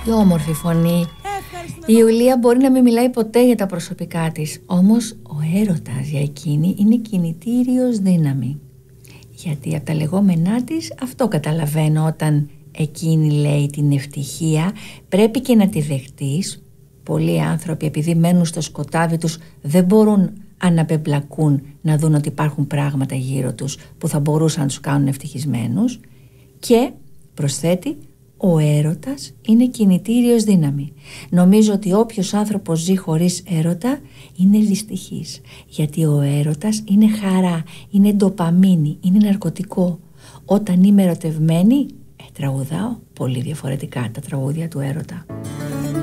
Τι όμορφη φωνή. Η Ιουλία μπορεί να μην μιλάει ποτέ για τα προσωπικά της, όμως ο έρωτας για εκείνη είναι κινητήριος δύναμη. Γιατί από τα λεγόμενά της αυτό καταλαβαίνω όταν εκείνη λέει την ευτυχία πρέπει και να τη δεχτείς. Πολλοί άνθρωποι επειδή μένουν στο σκοτάδι τους δεν μπορούν αναπεμπλακούν να δουν ότι υπάρχουν πράγματα γύρω τους που θα μπορούσαν να τους κάνουν ευτυχισμένους. Και προσθέτει, ο έρωτας είναι κινητήριος δύναμη. Νομίζω ότι όποιος άνθρωπος ζει χωρίς έρωτα είναι δυστυχής. Γιατί ο έρωτας είναι χαρά, είναι ντοπαμίνη, είναι ναρκωτικό. Όταν είμαι ερωτευμένη, τραγουδάω πολύ διαφορετικά τα τραγούδια του έρωτα.